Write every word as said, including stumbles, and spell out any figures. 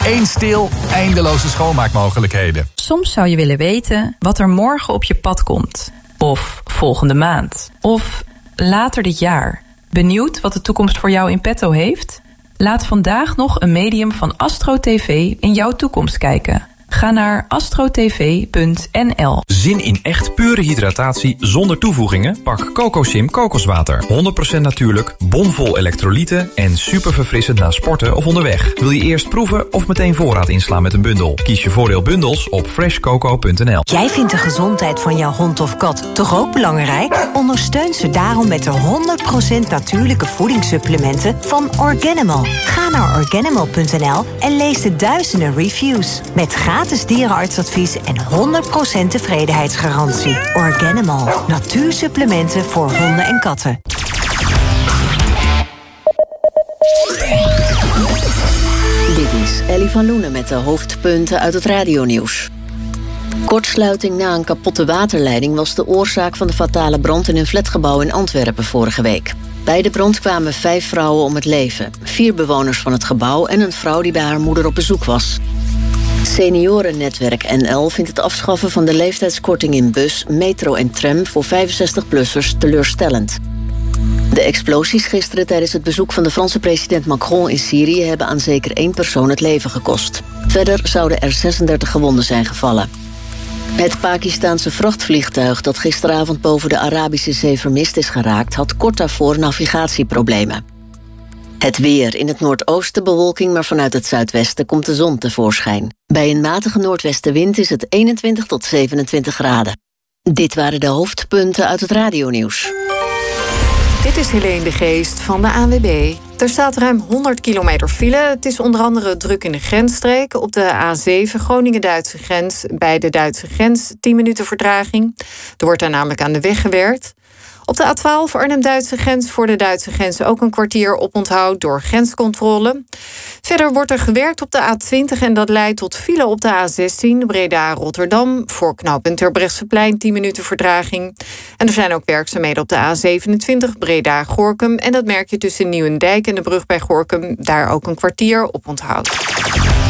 Eén stil, eindeloze schoonmaakmogelijkheden. Soms zou je willen weten wat er morgen op je pad komt. Of volgende maand. Of later dit jaar. Benieuwd wat de toekomst voor jou in petto heeft? Laat vandaag nog een medium van Astro T V in jouw toekomst kijken. Ga naar astrotv punt n l. Zin in echt pure hydratatie zonder toevoegingen? Pak CocoSim kokoswater. honderd procent natuurlijk, bomvol elektrolyten en super verfrissend na sporten of onderweg. Wil je eerst proeven of meteen voorraad inslaan met een bundel? Kies je voordeel bundels op fresh coco punt n l. Jij vindt de gezondheid van jouw hond of kat toch ook belangrijk? Ondersteun ze daarom met de honderd procent natuurlijke voedingssupplementen van Organimal. Ga naar organimal punt n l en lees de duizenden reviews. Met gratis dierenartsadvies en honderd procent tevredenheidsgarantie. Organimal. Natuursupplementen voor honden en katten. Dit is Ellie van Loenen met de hoofdpunten uit het radionieuws. Kortsluiting na een kapotte waterleiding was de oorzaak van de fatale brand in een flatgebouw in Antwerpen vorige week. Bij de brand kwamen vijf vrouwen om het leven. Vier bewoners van het gebouw en een vrouw die bij haar moeder op bezoek was. Seniorennetwerk N L vindt het afschaffen van de leeftijdskorting in bus, metro en tram voor vijfenzestig-plussers teleurstellend. De explosies gisteren tijdens het bezoek van de Franse president Macron in Syrië hebben aan zeker één persoon het leven gekost. Verder zouden er zesendertig gewonden zijn gevallen. Het Pakistaanse vrachtvliegtuig dat gisteravond boven de Arabische Zee vermist is geraakt, had kort daarvoor navigatieproblemen. Het weer. In het noordoosten bewolking, maar vanuit het zuidwesten komt de zon tevoorschijn. Bij een matige noordwestenwind is het eenentwintig tot zevenentwintig graden. Dit waren de hoofdpunten uit het radionieuws. Dit is Helene de Geest van de A N W B. Er staat ruim honderd kilometer file. Het is onder andere druk in de grensstreek. Op de A zeven Groningen-Duitse grens, bij de Duitse grens, tien minuten vertraging. Er wordt daar namelijk aan de weg gewerkt. Op de A twaalf Arnhem-Duitse grens, voor de Duitse grens ook een kwartier oponthoud door grenscontrole. Verder wordt er gewerkt op de A twintig en dat leidt tot file op de A zestien Breda-Rotterdam. Voor knooppunt Terbrechtseplein tien minuten vertraging. En er zijn ook werkzaamheden op de A zevenentwintig Breda-Gorinchem. En dat merk je tussen Nieuwendijk en de brug bij Gorinchem. Daar ook een kwartier oponthoud.